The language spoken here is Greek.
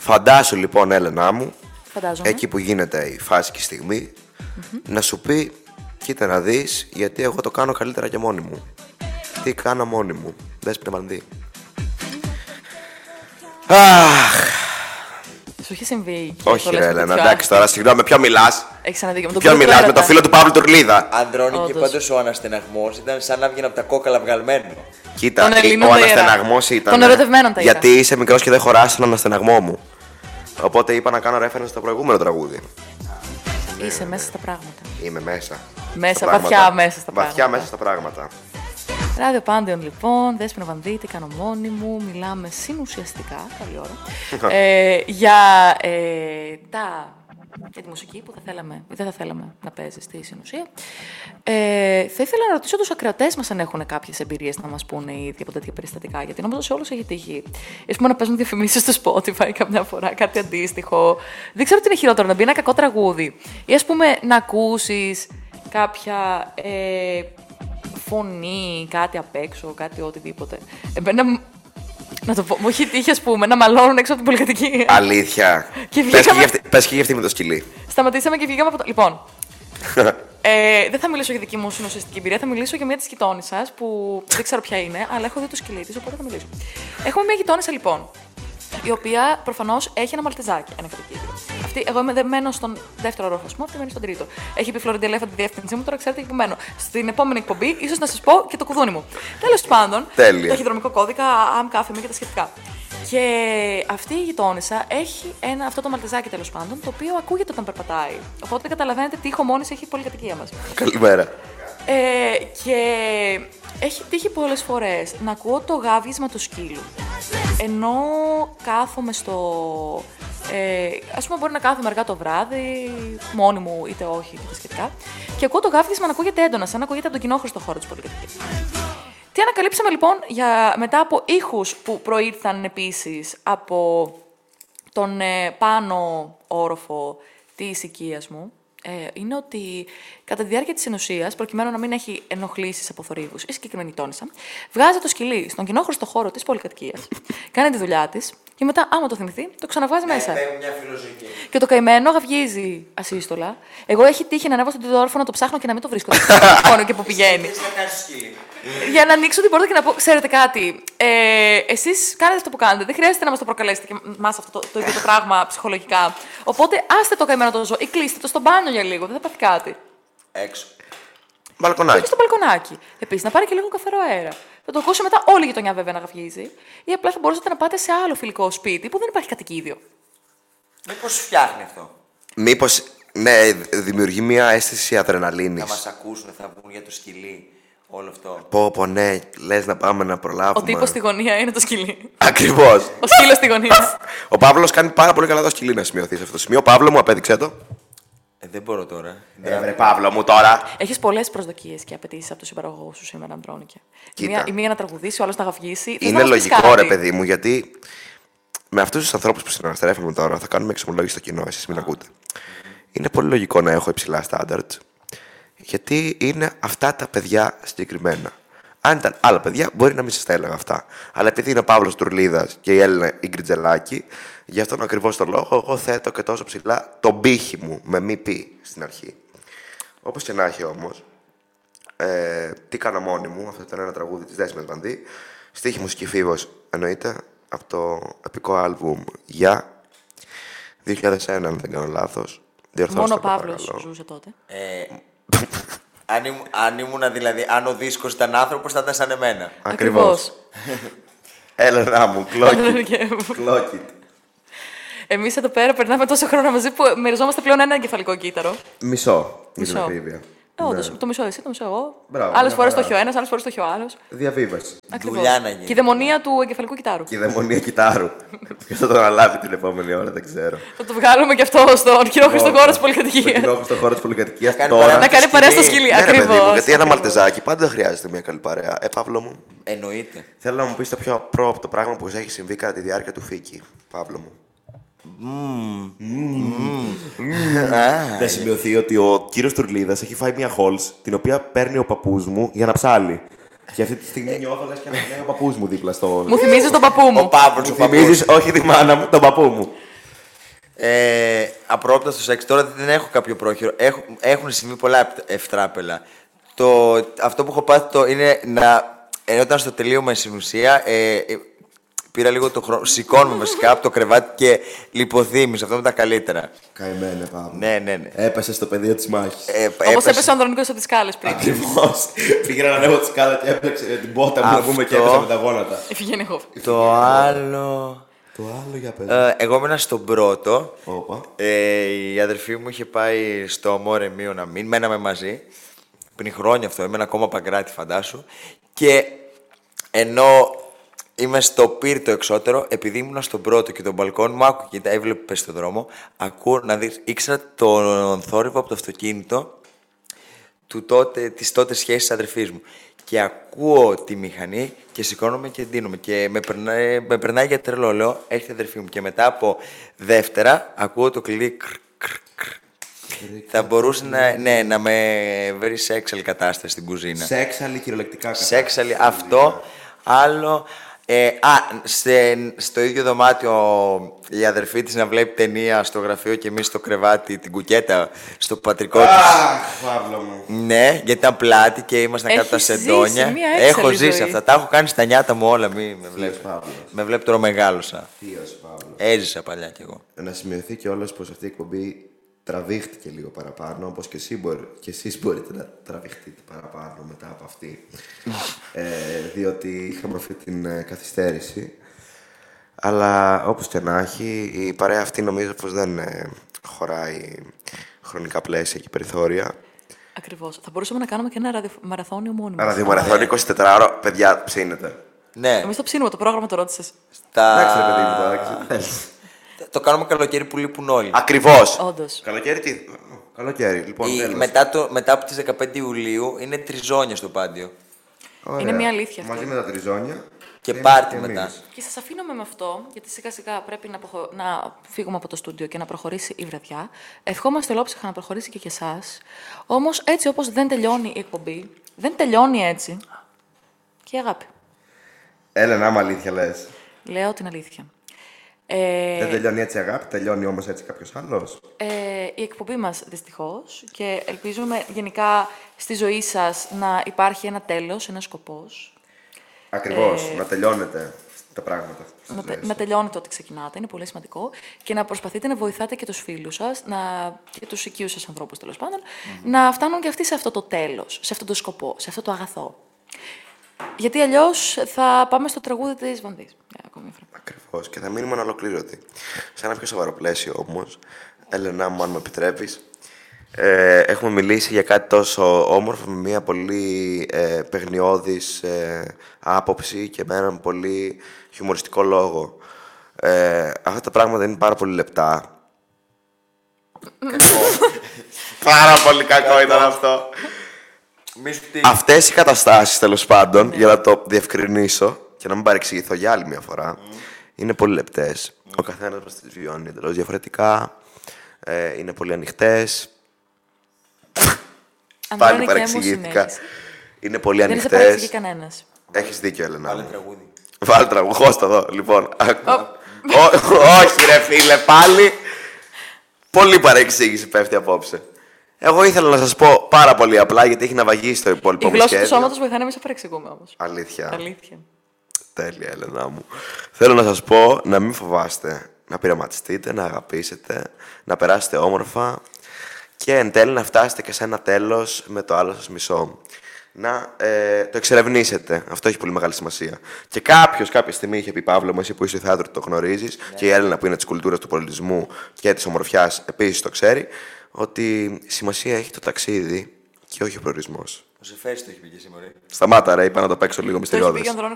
Φαντάσου λοιπόν, Έλενά μου, Φαντάζομαι. εκεί που γίνεται η φάση και η στιγμή, να σου πει, κοίτα να δεις, γιατί εγώ το κάνω καλύτερα και μόνη μου. Τι κάνω μόνη μου. Δες πνευμανδί. Αχ. Σου έχει συμβεί. Όχι, ρε Έλενα, εντάξει τώρα, συγγνώμη, με ποιο μιλάς. Έχεις αναδίκιο. Με τον Ποιο μιλάς, με το φίλο του Παύλου Τουρλίδα. Ανδρώνει και πάντως ο αναστεναγμός ήταν σαν να βγαίνει από τα κόκαλα βγαλμένο. Κοίτα, Τον Ελλήνων ο τα ήρα. αναστεναγμός ήταν. Των ερωτευμένων τα ήρα. Γιατί είσαι μικρός και δεν χωράς στον αναστεναγμό μου. Οπότε είπα να κάνω reference στο προηγούμενο τραγούδι. Είσαι μέσα στα πράγματα. Είμαι μέσα. Μέσα, στα πράγματα. βαθιά μέσα στα Βαθιά πράγματα. μέσα στα πράγματα. Ράδιο Πάντεον λοιπόν, Δέσποινα Βανδύ, τι κάνω μόνη μου, μιλάμε συνουσιαστικά, καλή ώρα, για τη μουσική που δεν θα θέλαμε να παίζει στη συνουσία. Θα ήθελα να ρωτήσω τους ακροατές μας αν έχουν κάποιες εμπειρίες να μας πούνε ήδη από τέτοια περιστατικά, γιατί νομίζω σε όλους έχει τύχει. Ας πούμε να παίζουν διαφημίσεις στο Spotify καμιά φορά, κάτι αντίστοιχο. Δεν ξέρω τι είναι χειρότερο, να μπει ένα κακό τραγούδι ή ας πούμε να ακούσεις κάποια φωνή, κάτι απ' έξω, κάτι οτιδήποτε. Εμένα, να το πω, μου έχει τύχει, ας πούμε, να μαλώνουν έξω από την πολυκατοικία. Αλήθεια. Και Πες βγήκαμε- και για αυτή με το σκυλί. Σταματήσαμε και βγήκαμε από το. Λοιπόν. Δεν θα μιλήσω για δική μου συνουσιαστική εμπειρία, θα μιλήσω για μια τη γειτόνισσα που δεν ξέρω ποια είναι, αλλά έχω δει το σκυλί τη, οπότε θα μιλήσω. Έχουμε μια γειτόνισσα λοιπόν, η οποία προφανώς έχει ένα μαλτεζάκι, ένα κατοικίδιο. Εγώ μένω στον δεύτερο όροφο, αυτή μένει στον τρίτο. Έχει πει Φλωρίντι Ελέφαντη τη διεύθυνσή μου, τώρα ξέρετε εκεί που μένω. Στην επόμενη εκπομπή, ίσως να σας πω και το κουδούνι μου. Τέλος πάντων, Τέλεια. το ταχυδρομικό κώδικα, άμ, και τα σχετικά. Και αυτή η γειτόνισσα έχει αυτό το μαλτεζάκι τέλος πάντων, το οποίο ακούγεται όταν περπατάει. Οπότε καταλαβαίνετε τι ηχομόνης έχει η πολυκατοικία μας. Καλημέρα. Και έχει τύχει πολλές φορές να ακούω το γάβγισμα του σκύλου. Ενώ κάθομαι ας πούμε μπορεί να κάθομαι αργά το βράδυ, μόνη μου είτε όχι και τα σχετικά, και ακούω το γάβγισμα να ακούγεται έντονα, σαν να ακούγεται από τον κοινόχρηστο χώρο της πολυκατοικίας. Τι ανακαλύψαμε λοιπόν μετά από ήχους που προήρθαν επίσης από τον πάνω όροφο της οικίας μου, είναι ότι κατά τη διάρκεια της ενουσίας, προκειμένου να μην έχει ενοχλήσεις από θορύβους, η συγκεκριμένη γειτόνισσα βγάζει το σκυλί στον κοινόχρηστο χώρο της πολυκατοικίας, κάνει τη δουλειά της και μετά, άμα το θυμηθεί, το ξαναβάζει μέσα. Μια φιλοζωική. Και το καημένο γαυγίζει ασύστολα. Εγώ έχει τύχει να ανέβω στον τρίτο όροφο να το ψάχνω και να μην το βρίσκω. Μόνο και που πηγαίνει. Τι να κάνεις σκύλι. Για να ανοίξω την πόρτα και να πω: ξέρετε κάτι, εσείς κάνετε αυτό που κάνετε. Δεν χρειάζεται να μας το προκαλέσετε και μας αυτό το ίδιο το πράγμα ψυχολογικά. Οπότε άστε το καημένο το ζώο ή κλείστε το στο μπάνιο για λίγο. Δεν θα πάθει κάτι. Έξω. Μπαλκονάκι. Και στο μπαλκονάκι. Επίσης, να πάρει και λίγο καθαρό αέρα. Θα το ακούσει μετά όλη η γειτονιά βέβαια να γαυγίζει. Ή απλά θα μπορούσατε να πάτε σε άλλο φιλικό σπίτι που δεν υπάρχει κατοικίδιο. Μήπως φτιάχνει αυτό. Μήπως, ναι, δημιουργεί μια αίσθηση Να αδρεναλίνης. μας ακούσουν, θα πούν για το σκυλί. Όλο αυτό. Πω, ναι, λες να πάμε να προλάβουμε. Ο τύπος στη γωνία είναι το σκυλί. Ακριβώς. Ο σκύλος στη γωνία. Ο Παύλος κάνει πάρα πολύ καλά το σκυλί να σημειωθεί σε αυτό το σημείο. Παύλο μου, απέδειξέ το. Δεν μπορώ τώρα. Βρε Παύλο μου τώρα. Έχεις πολλές προσδοκίες και απαιτήσεις από τον συμπαραγωγό σου σήμερα, Αντρώνικε. Κοίτα. Η μία να τραγουδήσει, ο άλλος να γαυγίσει. Θες να Είναι μας πεις λογικό, κάτι? ρε παιδί μου, γιατί με αυτούς τους ανθρώπους που συναναστρέφουμε τώρα θα κάνουμε εξομολόγηση στο κοινό, εσείς μην ακούτε. Είναι πολύ λογικό να έχω υψηλά standards, γιατί είναι αυτά τα παιδιά συγκεκριμένα. Αν ήταν άλλα παιδιά, μπορεί να μην σας τα έλεγα αυτά. Αλλά επειδή είναι ο Παύλος Τουρλίδας και η Έλληνα η Γκριτζελάκη, γι' αυτόν ακριβώς τον λόγο, εγώ θέτω και τόσο ψηλά τον πύχη μου με μη πει στην αρχή. Όπως και να έχει όμως, τι κάνω μόνη μου, αυτό ήταν ένα τραγούδι της Δέσποινας Βανδύ. Στίχη μουσική Φίβος, εννοείται, από το επικό άλμπουμ «Για» 2001, αν δεν κάνω λάθος. Διορθώστε Μόνο ο με, Παύλος παρακαλώ. ζούσε τότε. Αν ήμουν δηλαδή, αν ο δίσκος ήταν άνθρωπος, θα ήταν σαν εμένα. Ακριβώς. Έλενα μου, Έλενα μου. κλόκιτ. Εμείς εδώ πέρα περνάμε τόσο χρόνο μαζί που μοιραζόμαστε πλέον ένα εγκεφαλικό κύτταρο. Μισό, για την Μισό. ακρίβεια. Όντως, το μισό εσύ, το μισό εγώ. Μπράβο, Άλλες μια φορές το χαρά. έχει ο ένας, άλλες φορές το έχει ο άλλος. Διαβίβαση. Ακριβώς. Δουλειά να γίνει. Και η δαιμονία του εγκεφαλικού κυτάρου. Και η δαιμονία κυτάρου. Ποιος θα τον αναλάβει την επόμενη ώρα, δεν ξέρω. Θα το βγάλουμε και αυτό στον κοινόχρηστο χώρο της πολυκατοικίας. Στον κοινόχρηστο χώρο της πολυκατοικίας κάνει τώρα. παρέα Να κάνει παρέα στο σκυλί, Ναι, ρε παιδί μου, ακριβώς. γιατί ένα μαλτεζάκι πάντα χρειάζεται μια καλή παρέα. Παύλο μου, Εννοείται. θέλω να μου πεις το πιο πρόοπτο πράγμα που σου έχει συμβεί κατά τη διάρκεια του Φίκη. Παύλο μου. Να σημειωθεί ότι ο κύριος Τουρλίδας έχει φάει μια χόλς την οποία παίρνει ο παππούς μου για να ψάλει. Και αυτή τη στιγμή νιώθω λες και να είναι ο παππούς μου δίπλα στο. Μου θυμίζεις τον παππού Ο μου. Παύλος, ο Μου παππούς. θυμίζεις όχι τη μάνα μου, τον παππού μου. Απρόπτα στο σεξ. Τώρα δεν έχω κάποιο πρόχειρο. Έχουν συμβεί πολλά ευτράπελα. Αυτό που έχω πάθει είναι ενώ ήταν στο τελείωμα στην ουσία, πήρα λίγο το χρόνο. Σηκώνομαι βασικά από το κρεβάτι και λιποθύμησα. Αυτό με τα καλύτερα. Καημένε, Παύλο. Ναι. Έπεσε στο πεδίο της μάχης. Όπως έπεσε ο Ανδρονίκος από τις σκάλες πριν. Ακριβώς. Πήγα να ανέβω τη σκάλα και έπαιξε την πότα μου να πούμε και έπεσα με τα γόνατα. Φυγαίνει εγώ. Το άλλο. Το άλλο για πέρα. Εγώ ήμουν στον πρώτο. Όπα. Η αδερφή μου είχε πάει στο Μόρε Μίο να μείνει. Μέναμε μαζί. Πριν χρόνια αυτό. Ήμουν ακόμα Παγκράτη, φαντάσου. Και ενώ είμαι στο πύρ το εξώτερο, επειδή ήμουν στον πρώτο και τον μπαλκόνι μου, άκουγε, έβλεπε στον δρόμο, ακούω να δεις, ήξερα τον θόρυβο από το αυτοκίνητο της τότε σχέσης της αδερφής μου. Και ακούω τη μηχανή και σηκώνομαι και ντύνομαι. Και με περνάει για τρελό, λέω, έρχεται η αδερφή μου. Και μετά από δεύτερα, ακούω το κλειδί θα μπορούσε να με βρει σε έξαλλη κατάσταση στην κουζίνα. Σέξαλλη κυριολεκτικά. Σέξαλλη, αυτό. Άλλο. Στο ίδιο δωμάτιο η αδερφή της να βλέπει ταινία στο γραφείο και εμείς στο κρεβάτι, την κουκέτα στο πατρικό της. Παύλο μου. Ναι, γιατί ήταν πλάτη και ήμασταν κάτω τα σεντόνια. Έχω ζήσει αυτά. Τα έχω κάνει στα νιάτα μου όλα. Μη με βλέπει. Με βλέπει τώρα μεγάλωσα. Θείος, Παύλο. Έζησα παλιά κι εγώ. Να σημειωθεί κιόλας πως αυτή η εκπομπή τραβήχτηκε λίγο παραπάνω, όπως και εσείς μπορείτε να τραβηχτείτε παραπάνω μετά από αυτή. Διότι είχαμε αυτή την καθυστέρηση. Αλλά όπως και να έχει, η παρέα αυτή νομίζω πως δεν χωράει χρονικά πλαίσια και περιθώρια. Ακριβώς. Θα μπορούσαμε να κάνουμε και ένα ραδιομαραθώνιο μόνοι μας. Ραδιομαραθώνιο 24ωρο, παιδιά, ψήνετε. Ναι. Εμείς το ψήνουμε, το πρόγραμμα το ρώτησες. Εντάξει, ρε παιδί μου, τώρα. Το κάνουμε καλοκαίρι που λείπουν όλοι. Ακριβώς. Όντως. Καλοκαίρι τι. Καλοκαίρι, λοιπόν. Μετά από τις 15 Ιουλίου είναι τριζόνια στο Πάντιο. Ωραία. Είναι μια αλήθεια αυτή. Μαζί με τα τριζόνια. Και είμαστε πάρτι εμείς. μετά. Και σας αφήνουμε με αυτό, γιατί σιγά σιγά πρέπει να φύγουμε από το στούντιο και να προχωρήσει η βραδιά. Ευχόμαστε ολόψυχα να προχωρήσει και εσάς. Όμως, έτσι όπως δεν τελειώνει η εκπομπή, δεν τελειώνει έτσι και η αγάπη. Έλενα, άμα αλήθεια λες. Λέω την αλήθεια. Δεν τελειώνει έτσι η αγάπη, τελειώνει όμως έτσι κάποιος άλλος. Η εκπομπή μας, δυστυχώς, και ελπίζουμε γενικά στη ζωή σας να υπάρχει ένα τέλος, ένας σκοπός. Ακριβώς, να τελειώνετε τα πράγματα. Να τελειώνετε ό,τι ξεκινάτε, είναι πολύ σημαντικό. Και να προσπαθείτε να βοηθάτε και τους φίλους σας και τους οικείους σας ανθρώπους, τέλος πάντων, να φτάνουν και αυτοί σε αυτό το τέλος, σε αυτό το σκοπό, σε αυτό το αγαθό. Γιατί αλλιώς θα πάμε στο τραγούδι της Βανδής. Ακριβώς, και θα μείνουμε ανολοκλήρωτοι. Σε ένα πιο σοβαρό πλαίσιο όμως, Έλενα μου, αν με επιτρέπεις, έχουμε μιλήσει για κάτι τόσο όμορφο με μια πολύ παιγνιώδης άποψη και με έναν πολύ χιουμοριστικό λόγο. Αυτά τα πράγματα είναι πάρα πολύ λεπτά. Πάρα πολύ κακό ήταν αυτό. Αυτές οι καταστάσεις, τέλος πάντων, για να το διευκρινίσω και να μην παρεξηγηθώ για άλλη μια φορά, είναι πολύ λεπτές. Ο καθένας μας τις βιώνει εντελώς διαφορετικά, είναι πολύ ανοιχτές. Πάλι παρεξηγήθηκα. Είναι πολύ ανοιχτές. Δεν σε παρεξηγεί κανένας. Έχεις δίκιο, Έλενα. Βάλε τραγούδι. Βάλε τραγούδι. Χώστα εδώ, λοιπόν. Όχι ρε φίλε, πάλι. Πολύ παρεξήγηση πέφτει απόψε. Εγώ ήθελα να σας πω πάρα πολύ απλά, γιατί έχει να βαγίσει το υπόλοιπο Η μου γλώσσα του σχέδιο. σώματος βοηθάει να μην σε παρεξηγούμε όμως. Αλήθεια. Αλήθεια. Τέλεια, Έλενα μου. Θέλω να σας πω να μην φοβάστε, να πειραματιστείτε, να αγαπήσετε, να περάσετε όμορφα και εν τέλει να φτάσετε και σε ένα τέλος με το άλλο σας μισό. Να το εξερευνήσετε. Αυτό έχει πολύ μεγάλη σημασία. Και κάποιος κάποια στιγμή είχε πει, Παύλο μου, εσύ που είσαι στο θέατρο το γνωρίζεις, και η Έλληνα που είναι της κουλτούρας, του πολιτισμού και της ομορφιάς επίσης το ξέρει, ότι σημασία έχει το ταξίδι και όχι ο προορισμός. Ο Σεφέρης το έχει πει και σήμερα. Σταμάτα ρε, είπα να το παίξω λίγο Το έχει πει μυστηριώδες. και ο Ανδρώνικος